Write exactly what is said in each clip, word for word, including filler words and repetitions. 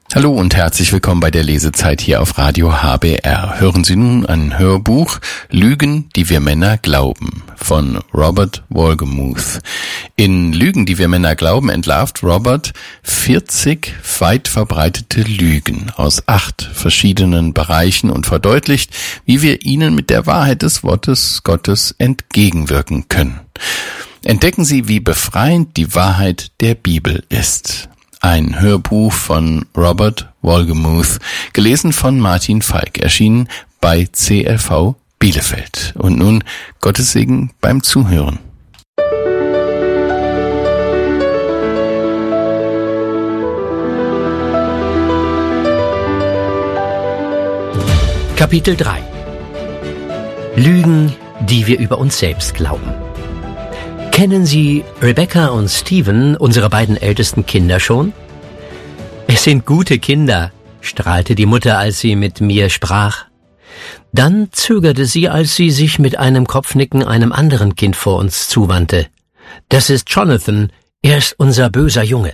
Hallo und herzlich willkommen bei der Lesezeit hier auf Radio H B R. Hören Sie nun ein Hörbuch Lügen, die wir Männer glauben von Robert Wolgemuth. In Lügen, die wir Männer glauben, entlarvt Robert vierzig weit verbreitete Lügen aus acht verschiedenen Bereichen und verdeutlicht, wie wir ihnen mit der Wahrheit des Wortes Gottes entgegenwirken können. Entdecken Sie, wie befreiend die Wahrheit der Bibel ist. Ein Hörbuch von Robert Wolgemuth, gelesen von Martin Falk, erschienen bei C L V Bielefeld. Und nun Gottes Segen beim Zuhören. Kapitel drei. Lügen, die wir über uns selbst glauben. Kennen Sie Rebecca und Stephen, unsere beiden ältesten Kinder, schon? Es sind gute Kinder, strahlte die Mutter, als sie mit mir sprach. Dann zögerte sie, als sie sich mit einem Kopfnicken einem anderen Kind vor uns zuwandte. Das ist Jonathan, er ist unser böser Junge.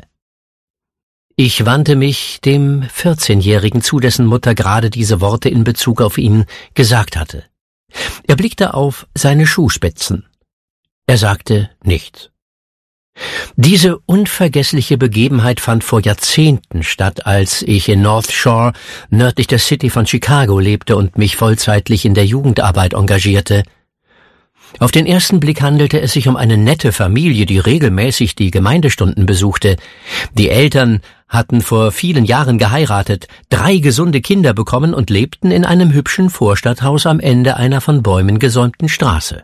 Ich wandte mich dem vierzehnjährigen zu, dessen Mutter gerade diese Worte in Bezug auf ihn gesagt hatte. Er blickte auf seine Schuhspitzen. Er sagte nichts. Diese unvergessliche Begebenheit fand vor Jahrzehnten statt, als ich in North Shore, nördlich der City von Chicago, lebte und mich vollzeitlich in der Jugendarbeit engagierte. Auf den ersten Blick handelte es sich um eine nette Familie, die regelmäßig die Gemeindestunden besuchte. Die Eltern hatten vor vielen Jahren geheiratet, drei gesunde Kinder bekommen und lebten in einem hübschen Vorstadthaus am Ende einer von Bäumen gesäumten Straße.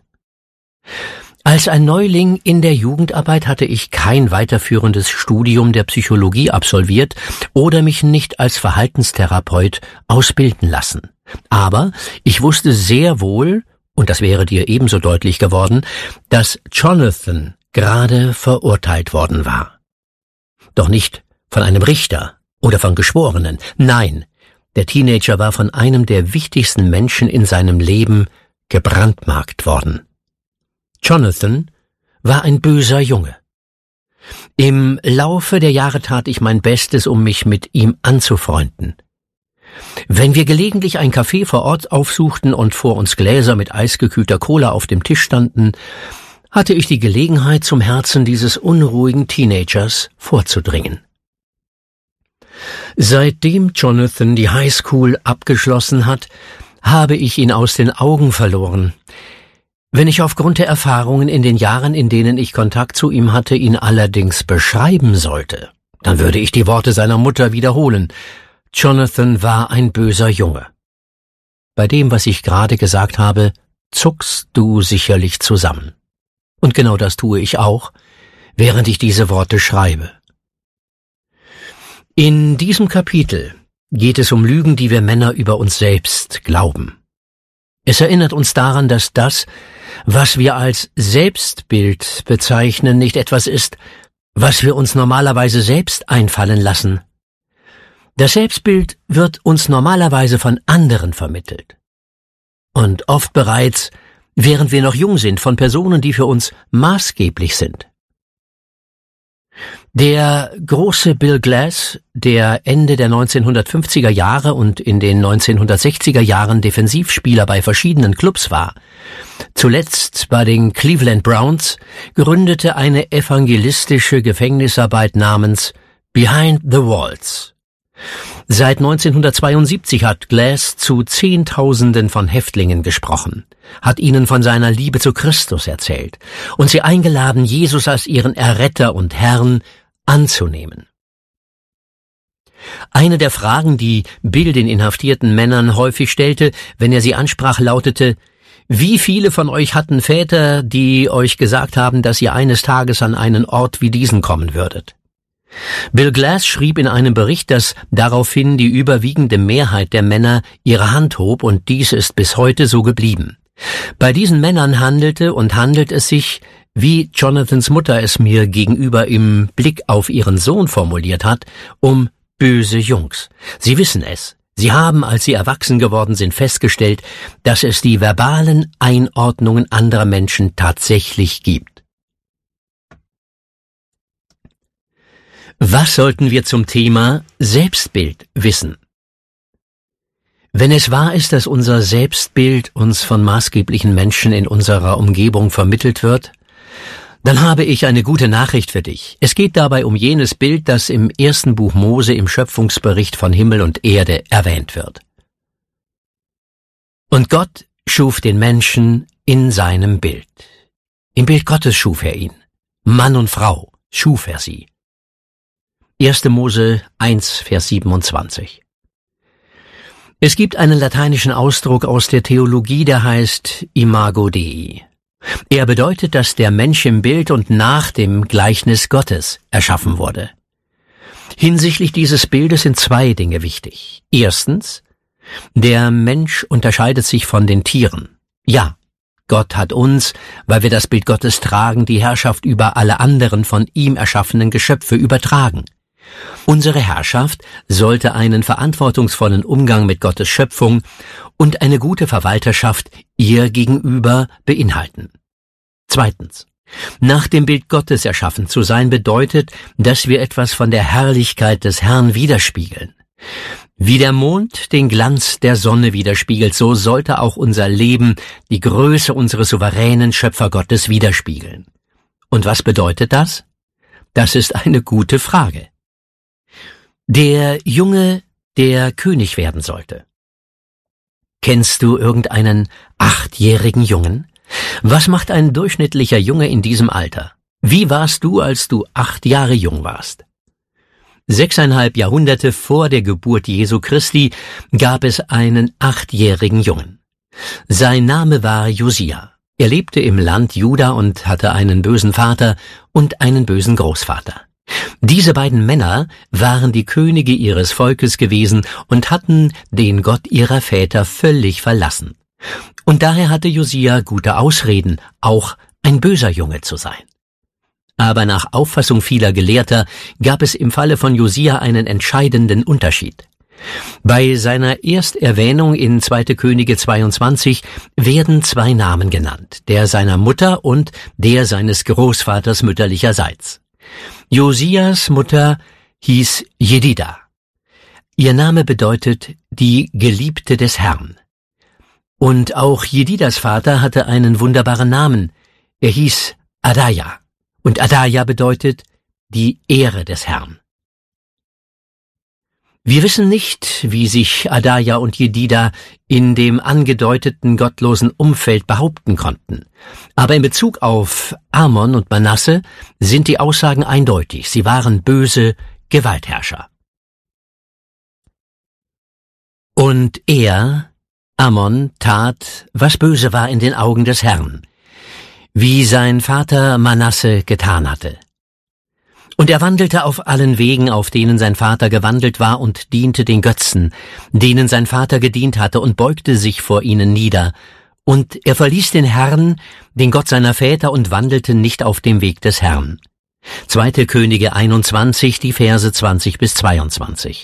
Als ein Neuling in der Jugendarbeit hatte ich kein weiterführendes Studium der Psychologie absolviert oder mich nicht als Verhaltenstherapeut ausbilden lassen. Aber ich wusste sehr wohl, und das wäre dir ebenso deutlich geworden, dass Jonathan gerade verurteilt worden war. Doch nicht von einem Richter oder von Geschworenen. Nein, der Teenager war von einem der wichtigsten Menschen in seinem Leben gebrandmarkt worden. Jonathan war ein böser Junge. Im Laufe der Jahre tat ich mein Bestes, um mich mit ihm anzufreunden. Wenn wir gelegentlich ein Café vor Ort aufsuchten und vor uns Gläser mit eisgekühlter Cola auf dem Tisch standen, hatte ich die Gelegenheit, zum Herzen dieses unruhigen Teenagers vorzudringen. Seitdem Jonathan die Highschool abgeschlossen hat, habe ich ihn aus den Augen verloren. Wenn ich aufgrund der Erfahrungen in den Jahren, in denen ich Kontakt zu ihm hatte, ihn allerdings beschreiben sollte, dann würde ich die Worte seiner Mutter wiederholen. Jonathan war ein böser Junge. Bei dem, was ich gerade gesagt habe, zuckst du sicherlich zusammen. Und genau das tue ich auch, während ich diese Worte schreibe. In diesem Kapitel geht es um Lügen, die wir Männer über uns selbst glauben. Es erinnert uns daran, dass das, was wir als Selbstbild bezeichnen, nicht etwas ist, was wir uns normalerweise selbst einfallen lassen. Das Selbstbild wird uns normalerweise von anderen vermittelt. Und oft bereits, während wir noch jung sind, von Personen, die für uns maßgeblich sind. Der große Bill Glass, der Ende der neunzehnhundertfünfziger Jahre und in den neunzehnhundertsechziger Jahren Defensivspieler bei verschiedenen Clubs war, zuletzt bei den Cleveland Browns, gründete eine evangelistische Gefängnisarbeit namens Behind the Walls. Seit neunzehnhundertzweiundsiebzig hat Glass zu Zehntausenden von Häftlingen gesprochen, hat ihnen von seiner Liebe zu Christus erzählt und sie eingeladen, Jesus als ihren Erretter und Herrn anzunehmen. Eine der Fragen, die Bill den inhaftierten Männern häufig stellte, wenn er sie ansprach, lautete: Wie viele von euch hatten Väter, die euch gesagt haben, dass ihr eines Tages an einen Ort wie diesen kommen würdet? Bill Glass schrieb in einem Bericht, dass daraufhin die überwiegende Mehrheit der Männer ihre Hand hob, und dies ist bis heute so geblieben. Bei diesen Männern handelte und handelt es sich, wie Jonathans Mutter es mir gegenüber im Blick auf ihren Sohn formuliert hat, um böse Jungs. Sie wissen es. Sie haben, als sie erwachsen geworden sind, festgestellt, dass es die verbalen Einordnungen anderer Menschen tatsächlich gibt. Was sollten wir zum Thema Selbstbild wissen? Wenn es wahr ist, dass unser Selbstbild uns von maßgeblichen Menschen in unserer Umgebung vermittelt wird, dann habe ich eine gute Nachricht für dich. Es geht dabei um jenes Bild, das im ersten Buch Mose im Schöpfungsbericht von Himmel und Erde erwähnt wird. Und Gott schuf den Menschen in seinem Bild. Im Bild Gottes schuf er ihn. Mann und Frau schuf er sie. erster Mose eins, Vers siebenundzwanzig. Es gibt einen lateinischen Ausdruck aus der Theologie, der heißt Imago Dei. Er bedeutet, dass der Mensch im Bild und nach dem Gleichnis Gottes erschaffen wurde. Hinsichtlich dieses Bildes sind zwei Dinge wichtig. Erstens, der Mensch unterscheidet sich von den Tieren. Ja, Gott hat uns, weil wir das Bild Gottes tragen, die Herrschaft über alle anderen von ihm erschaffenen Geschöpfe übertragen. Unsere Herrschaft sollte einen verantwortungsvollen Umgang mit Gottes Schöpfung und eine gute Verwalterschaft ihr gegenüber beinhalten. Zweitens. Nach dem Bild Gottes erschaffen zu sein bedeutet, dass wir etwas von der Herrlichkeit des Herrn widerspiegeln. Wie der Mond den Glanz der Sonne widerspiegelt, so sollte auch unser Leben die Größe unseres souveränen Schöpfergottes widerspiegeln. Und was bedeutet das? Das ist eine gute Frage. Der Junge, der König werden sollte. Kennst du irgendeinen achtjährigen Jungen? Was macht ein durchschnittlicher Junge in diesem Alter? Wie warst du, als du acht Jahre jung warst? Sechseinhalb Jahrhunderte vor der Geburt Jesu Christi gab es einen achtjährigen Jungen. Sein Name war Josia. Er lebte im Land Juda und hatte einen bösen Vater und einen bösen Großvater. Diese beiden Männer waren die Könige ihres Volkes gewesen und hatten den Gott ihrer Väter völlig verlassen. Und daher hatte Josia gute Ausreden, auch ein böser Junge zu sein. Aber nach Auffassung vieler Gelehrter gab es im Falle von Josia einen entscheidenden Unterschied. Bei seiner Ersterwähnung in zweiter Könige zweiundzwanzig werden zwei Namen genannt, der seiner Mutter und der seines Großvaters mütterlicherseits. Josias Mutter hieß Jedida. Ihr Name bedeutet die Geliebte des Herrn. Und auch Jedidas Vater hatte einen wunderbaren Namen. Er hieß Adaja. Und Adaja bedeutet die Ehre des Herrn. Wir wissen nicht, wie sich Adaja und Jedida in dem angedeuteten gottlosen Umfeld behaupten konnten. Aber in Bezug auf Amon und Manasse sind die Aussagen eindeutig. Sie waren böse Gewaltherrscher. Und er, Amon, tat, was böse war in den Augen des Herrn, wie sein Vater Manasse getan hatte. Und er wandelte auf allen Wegen, auf denen sein Vater gewandelt war, und diente den Götzen, denen sein Vater gedient hatte, und beugte sich vor ihnen nieder. Und er verließ den Herrn, den Gott seiner Väter, und wandelte nicht auf dem Weg des Herrn. zweiter Könige einundzwanzig, die Verse zwanzig bis zweiundzwanzig.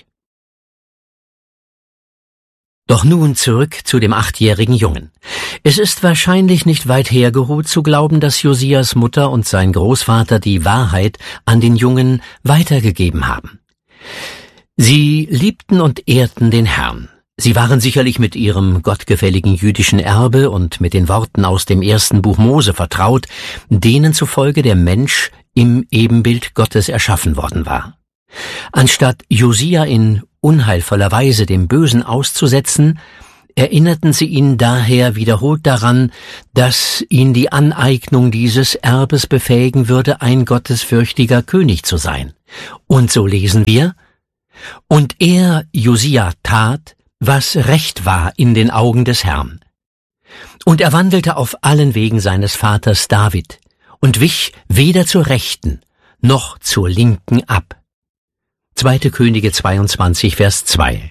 Doch nun zurück zu dem achtjährigen Jungen. Es ist wahrscheinlich nicht weit hergeholt zu glauben, dass Josias Mutter und sein Großvater die Wahrheit an den Jungen weitergegeben haben. Sie liebten und ehrten den Herrn. Sie waren sicherlich mit ihrem gottgefälligen jüdischen Erbe und mit den Worten aus dem ersten Buch Mose vertraut, denen zufolge der Mensch im Ebenbild Gottes erschaffen worden war. Anstatt Josia in unheilvoller Weise dem Bösen auszusetzen, erinnerten sie ihn daher wiederholt daran, dass ihn die Aneignung dieses Erbes befähigen würde, ein gottesfürchtiger König zu sein. Und so lesen wir: Und er, Josia, tat, was recht war in den Augen des Herrn. Und er wandelte auf allen Wegen seines Vaters David und wich weder zur Rechten noch zur Linken ab. zweiter Könige zweiundzwanzig, Vers zwei.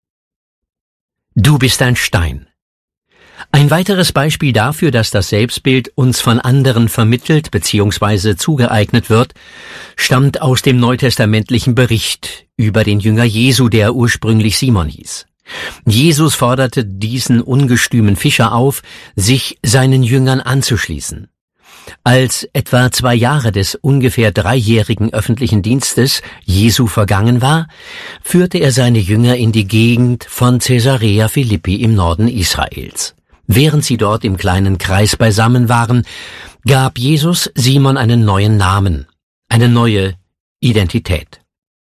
Du bist ein Stein. Ein weiteres Beispiel dafür, dass das Selbstbild uns von anderen vermittelt bzw. zugeeignet wird, stammt aus dem neutestamentlichen Bericht über den Jünger Jesu, der ursprünglich Simon hieß. Jesus forderte diesen ungestümen Fischer auf, sich seinen Jüngern anzuschließen. Als etwa zwei Jahre des ungefähr dreijährigen öffentlichen Dienstes Jesu vergangen war, führte er seine Jünger in die Gegend von Caesarea Philippi im Norden Israels. Während sie dort im kleinen Kreis beisammen waren, gab Jesus Simon einen neuen Namen, eine neue Identität.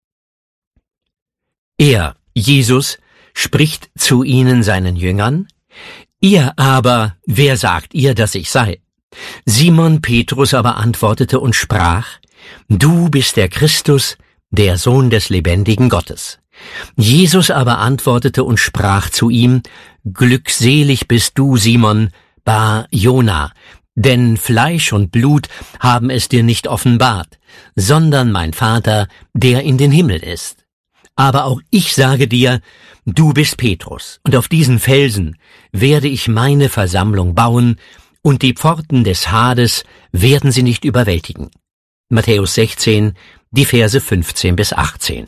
Er, Jesus, spricht zu ihnen, seinen Jüngern: Ihr aber, wer sagt ihr, dass ich sei? Simon Petrus aber antwortete und sprach: Du bist der Christus, der Sohn des lebendigen Gottes. Jesus aber antwortete und sprach zu ihm: Glückselig bist du, Simon, Bar Jona, denn Fleisch und Blut haben es dir nicht offenbart, sondern mein Vater, der in den Himmel ist. Aber auch ich sage dir, du bist Petrus, und auf diesen Felsen werde ich meine Versammlung bauen, und die Pforten des Hades werden sie nicht überwältigen. Matthäus sechzehn, die Verse fünfzehn bis achtzehn.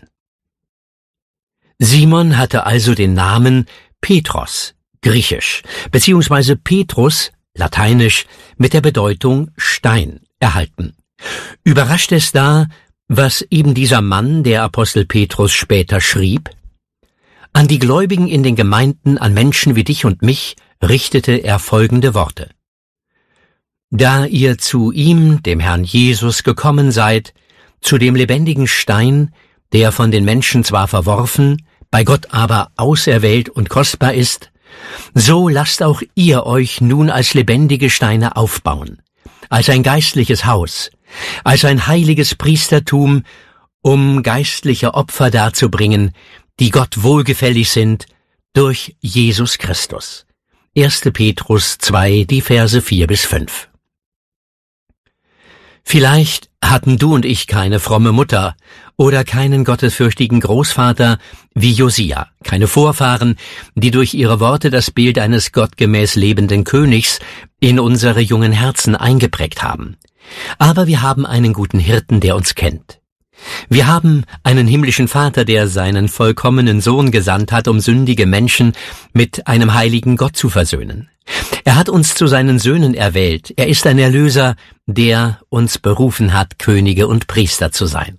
Simon hatte also den Namen Petros, griechisch, beziehungsweise Petrus, lateinisch, mit der Bedeutung Stein, erhalten. Überrascht es da, was eben dieser Mann, der Apostel Petrus, später schrieb? An die Gläubigen in den Gemeinden, an Menschen wie dich und mich, richtete er folgende Worte: Da ihr zu ihm, dem Herrn Jesus, gekommen seid, zu dem lebendigen Stein, der von den Menschen zwar verworfen, bei Gott aber auserwählt und kostbar ist, so lasst auch ihr euch nun als lebendige Steine aufbauen, als ein geistliches Haus, als ein heiliges Priestertum, um geistliche Opfer darzubringen, die Gott wohlgefällig sind, durch Jesus Christus. erster Petrus zwei, die Verse vier bis fünf. Vielleicht hatten du und ich keine fromme Mutter oder keinen gottesfürchtigen Großvater wie Josia, keine Vorfahren, die durch ihre Worte das Bild eines gottgemäß lebenden Königs in unsere jungen Herzen eingeprägt haben. Aber wir haben einen guten Hirten, der uns kennt. Wir haben einen himmlischen Vater, der seinen vollkommenen Sohn gesandt hat, um sündige Menschen mit einem heiligen Gott zu versöhnen. Er hat uns zu seinen Söhnen erwählt. Er ist ein Erlöser, der uns berufen hat, Könige und Priester zu sein.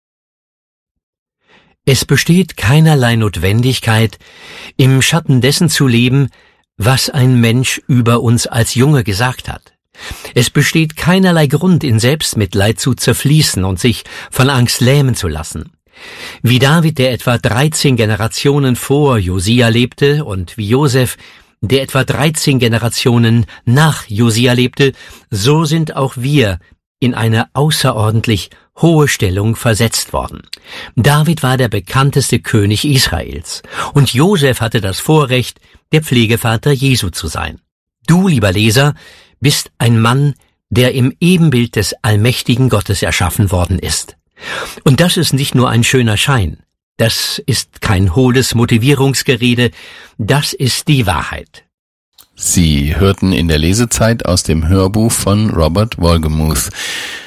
Es besteht keinerlei Notwendigkeit, im Schatten dessen zu leben, was ein Mensch über uns als Junge gesagt hat. Es besteht keinerlei Grund, in Selbstmitleid zu zerfließen und sich von Angst lähmen zu lassen. Wie David, der etwa dreizehn Generationen vor Josia lebte, und wie Josef, der etwa dreizehn Generationen nach Josia lebte, so sind auch wir in eine außerordentlich hohe Stellung versetzt worden. David war der bekannteste König Israels, und Josef hatte das Vorrecht, der Pflegevater Jesu zu sein. Du, lieber Leser, bist ein Mann, der im Ebenbild des allmächtigen Gottes erschaffen worden ist. Und das ist nicht nur ein schöner Schein, das ist kein hohles Motivierungsgerede, das ist die Wahrheit. Sie hörten in der Lesezeit aus dem Hörbuch von Robert Wolgemuth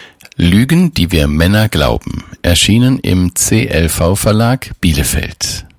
Lügen, die wir Männer glauben, erschienen im C L V Verlag Bielefeld.